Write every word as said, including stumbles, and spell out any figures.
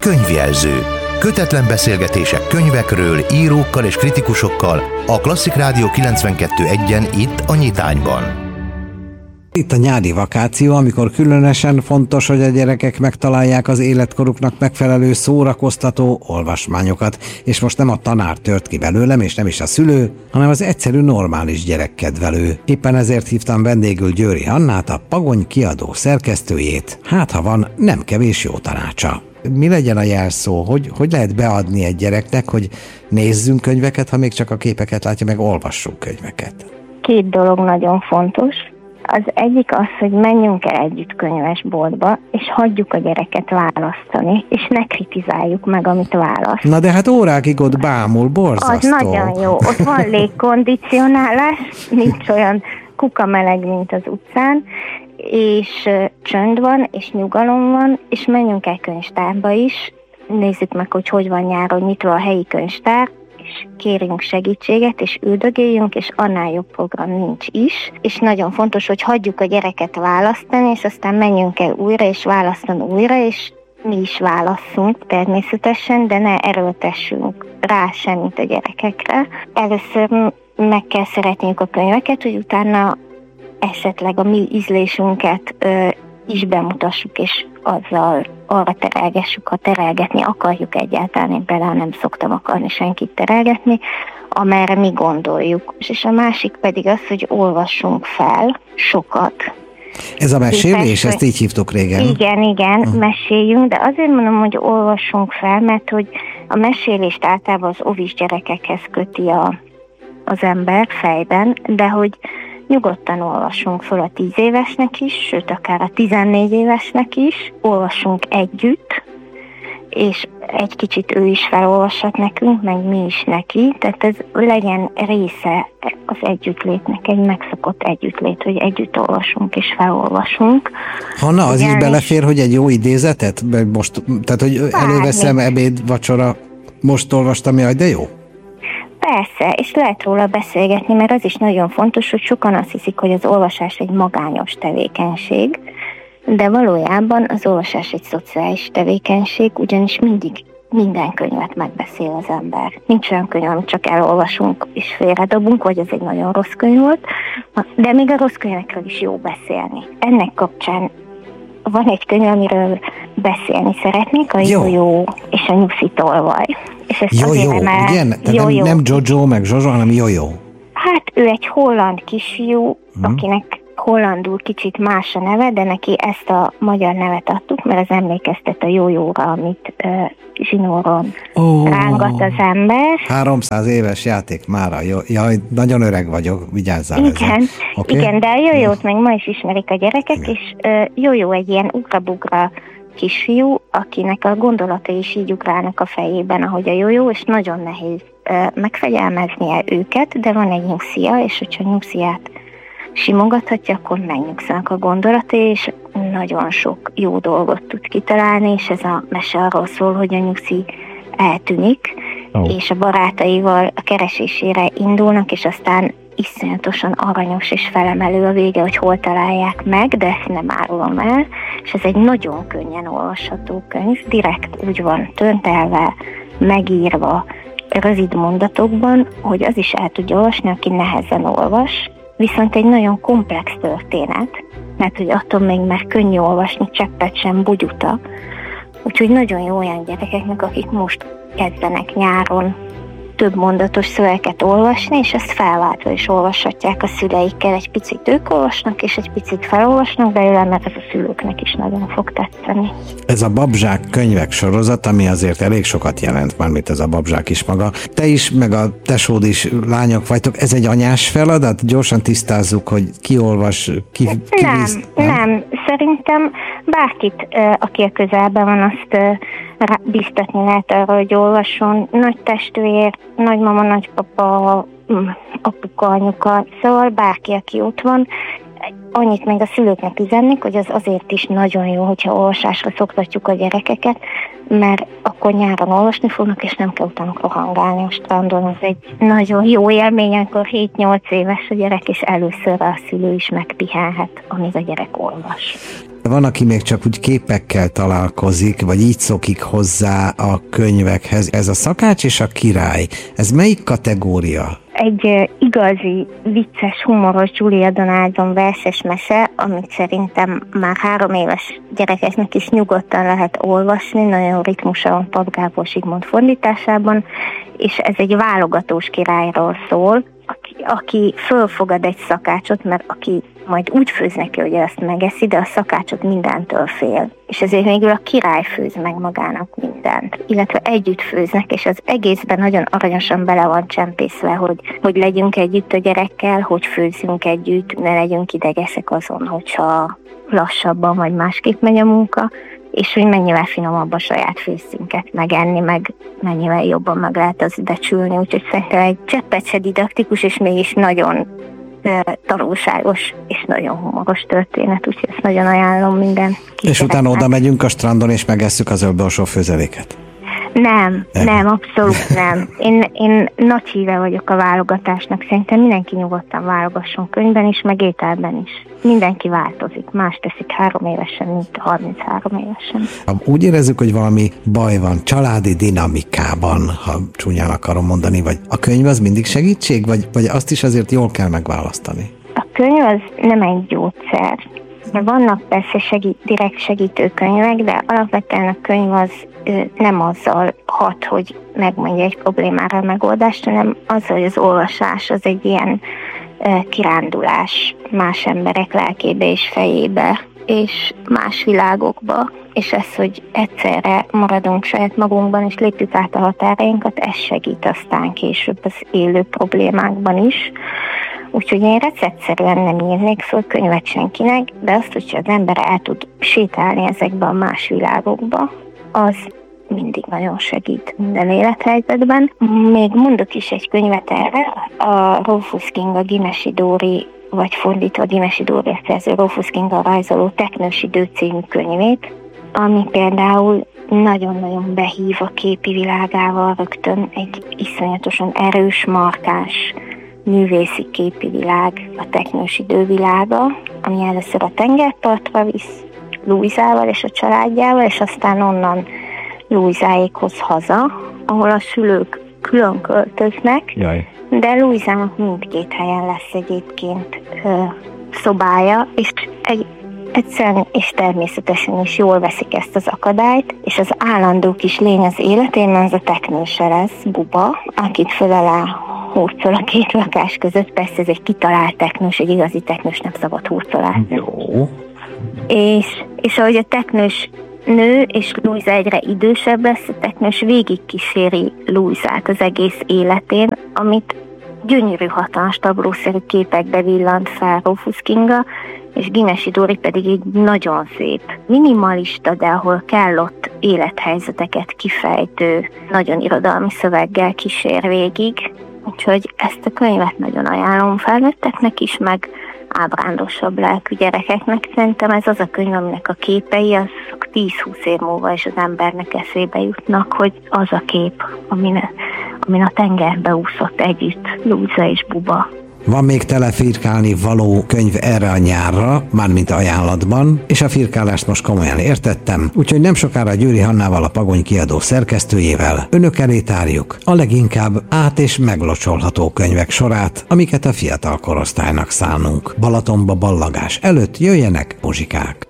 Könyvjelző. Kötetlen beszélgetések könyvekről, írókkal és kritikusokkal a Klasszik Rádió kilencvenkettő egyen itt a Nyitányban. Itt a nyári vakáció, amikor különösen fontos, hogy a gyerekek megtalálják az életkoruknak megfelelő szórakoztató olvasmányokat, és most nem a tanár tört ki belőlem, és nem is a szülő, hanem az egyszerű normális gyerekkedvelő. Éppen ezért hívtam vendégül Győri Hannát, a Pagony kiadó szerkesztőjét. Hát, ha van nem kevés jó tanácsa. Mi legyen a jelszó? Hogy, hogy lehet beadni egy gyereknek, hogy nézzünk könyveket, ha még csak a képeket látja, meg olvassunk könyveket? Két dolog nagyon fontos. Az egyik az, hogy menjünk el együtt könyvesboltba, és hagyjuk a gyereket választani, és ne kritizáljuk meg, amit választ. Na de hát órákig ott bámul, borzasztó. Az nagyon jó. Ott van légkondicionálás, nincs olyan kukameleg, mint az utcán, és csönd van, és nyugalom van, és menjünk el könyvtárba is, nézzük meg, hogy hogy van nyáron nyitva a helyi könyvtár, és kérjünk segítséget, és üldögéljünk, és annál jobb program nincs is. És nagyon fontos, hogy hagyjuk a gyereket választani, és aztán menjünk el újra, és választani újra, és mi is válasszunk természetesen, de ne erőltessünk rá semmit a gyerekekre. Először meg kell szeretniük a könyveket, hogy utána esetleg a mi ízlésünket ö, is bemutassuk, és azzal arra terelgessük, ha terelgetni akarjuk egyáltalán, én például nem szoktam akarni senkit terelgetni, amerre mi gondoljuk. És a másik pedig az, hogy olvassunk fel sokat. Ez a mesélés, ezt így hívtuk régen. Igen, igen, uh. meséljünk, de azért mondom, hogy olvassunk fel, mert hogy a mesélést általában az óvis gyerekekhez köti a, az ember fejben, de hogy nyugodtan olvassunk fel a tíz évesnek is, sőt akár a tizennégy évesnek is, olvassunk együtt, és egy kicsit ő is felolvashat nekünk, meg mi is neki, tehát ez legyen része az együttlétnek, egy megszokott együttlét, hogy együtt olvasunk és felolvasunk. Hanna, az igen, is belefér, hogy egy jó idézetet? Most, tehát, hogy bármi. Előveszem ebéd, vacsora, most olvastam, jaj, de jó? Persze, és lehet róla beszélgetni, mert az is nagyon fontos, hogy sokan azt hiszik, hogy az olvasás egy magányos tevékenység, de valójában az olvasás egy szociális tevékenység, ugyanis mindig minden könyvet megbeszél az ember. Nincs olyan könyv, amit csak elolvasunk és félredobunk, vagy az egy nagyon rossz könyv volt, de még a rossz könyvekről is jó beszélni. Ennek kapcsán van egy könyv, amiről beszélni szeretnék, a jó. Jó-jó és a nyuszi tolvaj. Jó-jó, ugye? Nem, nem Jojo meg Zsozsó, hanem Jó-jó. Hát ő egy holland kisfiú, hmm. akinek hollandul kicsit más a neve, de neki ezt a magyar nevet adtuk, mert az emlékeztet a Jó-jóra, amit uh, zsinóron oh. rángat az ember. háromszáz éves játék mára. Jaj, nagyon öreg vagyok, vigyázzál igen, ezzel. Okay? Igen, de a Jó-jót még ma is ismerik a gyerekek, igen. És uh, Jó-jó egy ilyen ugrabugra kisfiú, akinek a gondolatai is így ugrálnak a fejében, ahogy a Jó-jó, és nagyon nehéz uh, megfegyelmeznie őket, de van egy nyuszia, és hogyha nyusziját simogathatja, akkor megnyugszanak a gondolatai, és nagyon sok jó dolgot tud kitalálni, és ez a mese arról szól, hogy a nyuszi eltűnik, oh. és a barátaival a keresésére indulnak, és aztán iszonyatosan aranyos és felemelő a vége, hogy hol találják meg, de ezt nem árulom el, és ez egy nagyon könnyen olvasható könyv, direkt úgy van töntelve, megírva, rövid mondatokban, hogy az is el tudja olvasni, aki nehezen olvas, viszont egy nagyon komplex történet, mert hogy attól még már könnyű olvasni, cseppet sem bugyuta, úgyhogy nagyon jó olyan gyerekeknek, akik most kezdenek nyáron több mondatos szövegeket olvasni, és ezt felváltva is olvashatják a szüleikkel. Egy picit ők olvasnak, és egy picit felolvasnak belőle, mert ez a szülőknek is nagyon fog tetszeni. Ez a Babzsák könyvek sorozat, ami azért elég sokat jelent, mármint ez a Babzsák is maga. Te is, meg a tesód is lányok vagytok. Ez egy anyás feladat? Gyorsan tisztázzuk, hogy ki olvas, ki, ki nem, víz, nem, nem. Szerintem bárkit, aki a közelben van, azt biztatni lehet arra, hogy olvasson. Nagy testvér, nagymama, nagypapa, apuka, anyuka, szóval bárki, aki ott van. Annyit még a szülőknek üzennék, hogy az azért is nagyon jó, hogyha olvasásra szoktatjuk a gyerekeket, mert akkor nyáron olvasni fognak, és nem kell utána rohangálni a strandon. Ez egy nagyon jó élmény, amikor hét-nyolc éves a gyerek, és először a szülő is megpihenhet, amíg a gyerek olvas. Van, aki még csak úgy képekkel találkozik, vagy így szokik hozzá a könyvekhez. Ez a Szakács és a király, ez melyik kategória? Egy igazi, vicces, humoros Giulia Donaldon verses mese, amit szerintem már három éves gyerekeknek is nyugodtan lehet olvasni, nagyon ritmusa van Pap Gábor Zsigmond fordításában, és ez egy válogatós királyról szól, aki, aki fölfogad egy szakácsot, mert aki majd úgy főz neki, hogy ezt megeszi, de a szakácsot mindentől fél. És ezért végül a király főz meg magának mindent. Illetve együtt főznek, és az egészben nagyon aranyosan bele van csempészve, hogy, hogy legyünk együtt a gyerekkel, hogy főzzünk együtt, ne legyünk idegesek azon, hogyha lassabban vagy másképp megy a munka, és hogy mennyivel finomabb a saját főzünket megenni, meg mennyivel jobban meg lehet az becsülni. Úgyhogy szerintem egy cseppet se didaktikus, és mégis nagyon tanulságos és nagyon humoros történet, úgyhogy ezt nagyon ajánlom minden. És utána oda megyünk a strandon, és megesszük az ölbeosó főzeléket. Nem, nem, nem, abszolút nem. Én, én nagy híve vagyok a válogatásnak, szerintem mindenki nyugodtan válogasson könyvben is, meg ételben is. Mindenki változik, más teszik három évesen, mint harminchárom évesen. Úgy érezzük, hogy valami baj van családi dinamikában, ha csúnyán akarom mondani, vagy a könyv az mindig segítség, vagy, vagy azt is azért jól kell megválasztani? A könyv az nem egy gyógyszer. Vannak persze segít, direkt segítő könyvek, de alapvetően a könyv az nem azzal hat, hogy megmondja egy problémára a megoldást, hanem azzal, hogy az olvasás az egy ilyen kirándulás más emberek lelkébe és fejébe, és más világokba, és ez, hogy egyszerre maradunk saját magunkban, és lépjük át a határainkat, ez segít aztán később az élő problémákban is. Úgyhogy én receptszerűen nem írnék föl könyvet senkinek, de azt, hogyha az ember el tud sétálni ezekbe a más világokba, az mindig nagyon segít minden élethelyzetben. Még mondok is egy könyvet erre, a Rufus Kinga Gimesi Dóri, vagy fordítva Gimesi Dóri szerző Rufus Kinga rajzoló Teknős idő című könyvét, ami például nagyon-nagyon behív a képi világával rögtön, egy iszonyatosan erős, markáns művészi képi világ, a teknős idővilága, ami először a tengerpartra visz Luisával és a családjával, és aztán onnan Luisáékhoz haza, ahol a szülők külön költöznek, Jaj. de Luisának mindkét helyen lesz egyébként ö, szobája, és egy, egyszerűen és természetesen is jól veszik ezt az akadályt, és az állandó kis lény az életében az a teknőse lesz, Buba, akit föl alá hurcol a két lakás között. Persze ez egy kitalált teknős, egy igazi teknős nem szabad hurcolálni. Jó. És, és ahogy a teknős nő, és Luisa egyre idősebb lesz, a teknős végig kíséri Luisát az egész életén, amit gyönyörű, hatalmas tablószerű képekbe villant fel Rufus Kinga, és Gimesi Dóri pedig egy nagyon szép, minimalista, de ahol kell ott élethelyzeteket kifejtő, nagyon irodalmi szöveggel kísér végig. Úgyhogy ezt a könyvet nagyon ajánlom felnőtteknek is, meg ábrándosabb lelkű gyerekeknek. Szerintem ez az a könyv, aminek a képei az tíz-húsz év múlva is az embernek eszébe jutnak, hogy az a kép, amin, amin a tengerbe úszott együtt Luisa és Buba. Van még tele firkálni való könyv erre a nyárra, mármint ajánlatban, és a firkálást most komolyan értettem, úgyhogy nem sokára Győri Hannával, a Pagony kiadó szerkesztőjével önök elé tárjuk a leginkább át- és meglocsolható könyvek sorát, amiket a fiatal korosztálynak szánunk. Balatonba ballagás előtt jöjjenek muzsikák.